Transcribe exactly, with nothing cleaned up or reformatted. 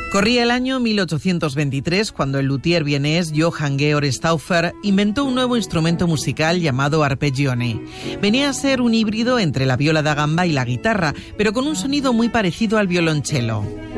Corría el año mil ochocientos veintitrés cuando el luthier vienés Johann Georg Stauffer inventó un nuevo instrumento musical llamado arpeggione. Venía a ser un híbrido entre la viola da gamba y la guitarra, pero con un sonido muy parecido al violonchelo.